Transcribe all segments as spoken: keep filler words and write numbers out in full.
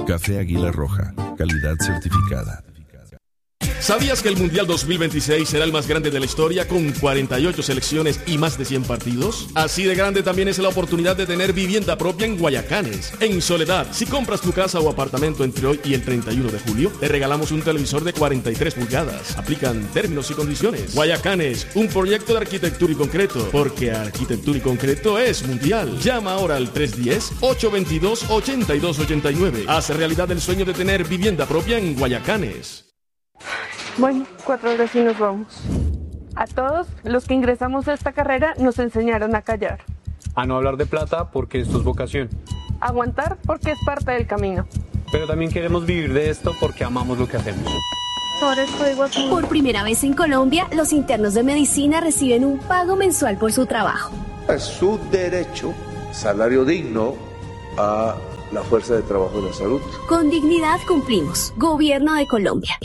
Café Águila Roja, calidad certificada. ¿Sabías que el Mundial dos mil veintiséis será el más grande de la historia con cuarenta y ocho selecciones y más de cien partidos? Así de grande también es la oportunidad de tener vivienda propia en Guayacanes, en Soledad. Si compras tu casa o apartamento entre hoy y el treinta y uno de julio, te regalamos un televisor de cuarenta y tres pulgadas. Aplican términos y condiciones. Guayacanes, un proyecto de arquitectura y concreto, porque arquitectura y concreto es mundial. Llama ahora al tres uno cero, ocho dos dos, ocho dos ocho nueve. Hace realidad el sueño de tener vivienda propia en Guayacanes. Bueno, cuatro horas y nos vamos. A todos los que ingresamos a esta carrera nos enseñaron a callar. A no hablar de plata porque esto es vocación. A aguantar porque es parte del camino. Pero también queremos vivir de esto porque amamos lo que hacemos. Por primera vez en Colombia, los internos de medicina reciben un pago mensual por su trabajo. Es su derecho, salario digno a la fuerza de trabajo de la salud. Con dignidad cumplimos. Gobierno de Colombia.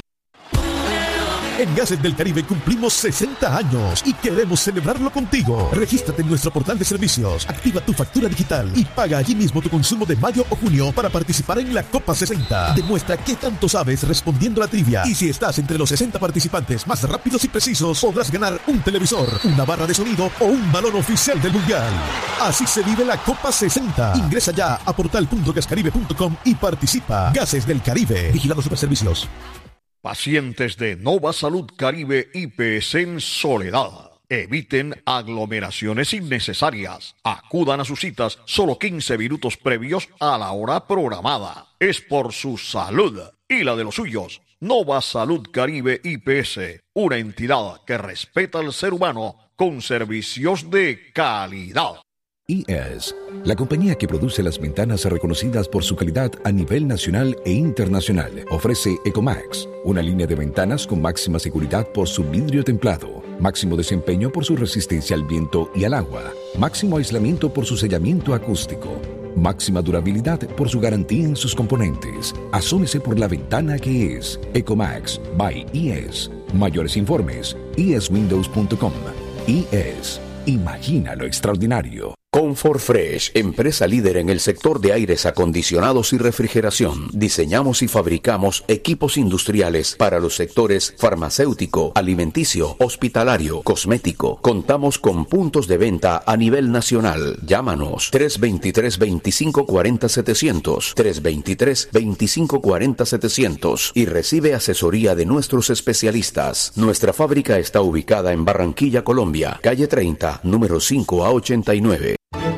En Gases del Caribe cumplimos sesenta años y queremos celebrarlo contigo. Regístrate en nuestro portal de servicios, activa tu factura digital y paga allí mismo tu consumo de mayo o junio para participar en la Copa sesenta. Demuestra qué tanto sabes respondiendo a la trivia. Y si estás entre los sesenta participantes más rápidos y precisos, podrás ganar un televisor, una barra de sonido o un balón oficial del Mundial. Así se vive la Copa sesenta. Ingresa ya a portal punto gascaribe punto com y participa. Gases del Caribe. Vigilado Superservicios. Pacientes de Nova Salud Caribe I P S en Soledad. Eviten aglomeraciones innecesarias. Acudan a sus citas solo quince minutos previos a la hora programada. Es por su salud y la de los suyos. Nova Salud Caribe I P S, una entidad que respeta al ser humano con servicios de calidad. I E S, la compañía que produce las ventanas reconocidas por su calidad a nivel nacional e internacional, ofrece Ecomax, una línea de ventanas con máxima seguridad por su vidrio templado, máximo desempeño por su resistencia al viento y al agua, máximo aislamiento por su sellamiento acústico, máxima durabilidad por su garantía en sus componentes. Asómese por la ventana que es Ecomax by I E S. Mayores informes, i es windows punto com. I E S, imagina lo extraordinario. Comfort Fresh, empresa líder en el sector de aires acondicionados y refrigeración. Diseñamos y fabricamos equipos industriales para los sectores farmacéutico, alimenticio, hospitalario, cosmético. Contamos con puntos de venta a nivel nacional. Llámanos tres dos tres, veinticinco cuarenta, setecientos, tres dos tres, veinticinco cuarenta, setecientos y recibe asesoría de nuestros especialistas. Nuestra fábrica está ubicada en Barranquilla, Colombia, calle treinta, número cinco a ochenta y nueve.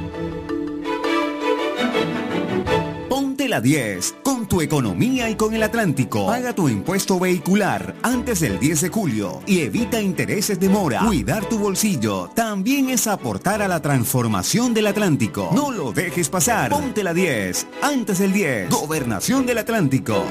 Ponte la diez con tu economía y con el Atlántico. Paga tu impuesto vehicular antes del diez de julio y evita intereses de mora. Cuidar tu bolsillo también es aportar a la transformación del Atlántico. No lo dejes pasar. Ponte la diez antes del diez. Gobernación del Atlántico.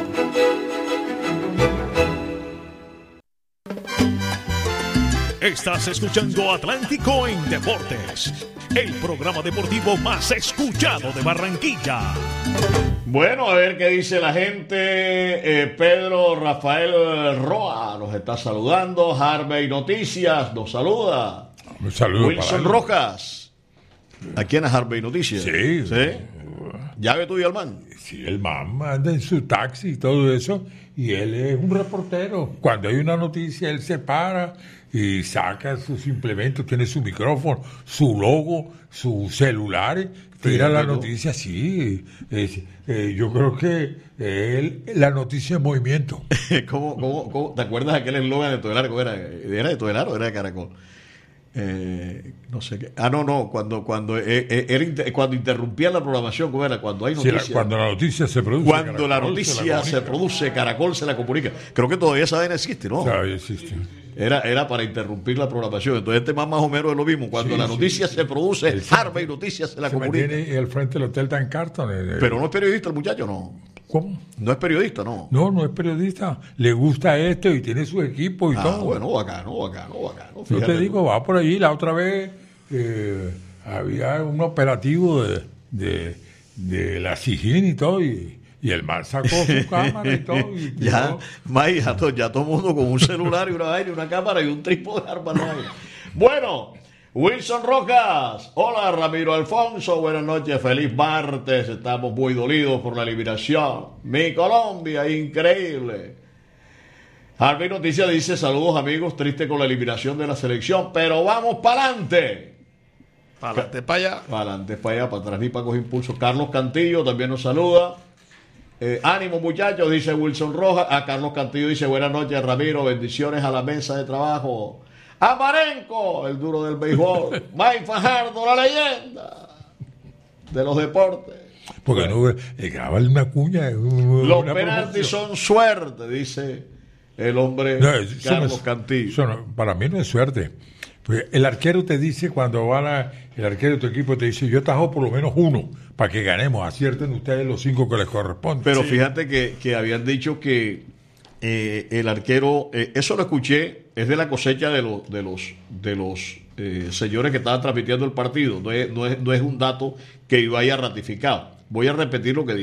Estás escuchando Atlántico en Deportes, el programa deportivo más escuchado de Barranquilla. Bueno, a ver qué dice la gente. Eh, Pedro Rafael Roa nos está saludando. Harvey Noticias nos saluda. Un saludo. Wilson para Rojas. ¿A quién es Harvey Noticias? Sí. ¿Sí? ¿Llave tuyo al man? Sí, el man anda en su taxi y todo eso. Y él es un reportero. Cuando hay una noticia, él se para y saca sus implementos, tiene su micrófono, su logo, sus celulares, tira la noticia así. Es, eh, yo creo que él, la noticia en movimiento. ¿Cómo, cómo, cómo? ¿Te acuerdas aquel eslogan de Todelar? ¿Cómo era? ¿Era de Todelar o era de Caracol? Eh, no sé qué. Ah, no, no, cuando cuando eh, eh, él, cuando interrumpía la programación, ¿cómo era? Cuando hay noticias. Sí, la, cuando la noticia se produce. Cuando Caracol, la noticia se, se produce, Caracol se la comunica. Creo que todavía esa vaina existe, ¿no? Todavía existe. Era, era para interrumpir la programación. Entonces este más, más o menos es lo mismo. Cuando sí, la noticia sí, se produce, el Harvey Noticias se la se comunica. Mantiene al frente del Hotel Dan Carton. El, el... Pero no es periodista el muchacho, ¿no? ¿Cómo? No es periodista, ¿no? No, no es periodista. Le gusta esto y tiene su equipo y ah, todo. Bueno, bacano, bacano, bacano. Yo te digo, va por allí. La otra vez eh, había un operativo de, de, de la SIGIN y todo y... Y el man sacó su cámara y todo. Y ya, May, ya, todo, ya todo el mundo con un celular y una vaina y una cámara y un trípode de arma. Bueno, Wilson Rojas, hola Ramiro Alfonso, buenas noches, feliz martes, estamos muy dolidos por la eliminación. Mi Colombia, increíble. Harvey Noticias dice, saludos amigos, triste con la eliminación de la selección, pero vamos para adelante. Para adelante, para allá. Para adelante, para allá, para atrás, ni para coger impulso. Carlos Cantillo también nos saluda. Eh, ánimo muchachos, dice Wilson Rojas. A Carlos Cantillo dice, buenas noches Ramiro, bendiciones a la mesa de trabajo. Amarenco, el duro del béisbol. Mike Fajardo, la leyenda de los deportes. Porque bueno, no grabarle una cuña. Una, los una penaltis son suerte, dice el hombre no, Carlos no es, Cantillo. No, para mí no es suerte. Porque el arquero te dice, cuando va la, el arquero de tu equipo te dice, yo tajo por lo menos uno para que ganemos. Acierten ustedes los cinco que les corresponden. Pero sí. Fíjate que, que habían dicho que eh, el arquero, eh, eso lo escuché, es de la cosecha de los de los de los eh, señores que estaban transmitiendo el partido. No es, no es, no es un dato que yo haya ratificado. Voy a repetir lo que dije.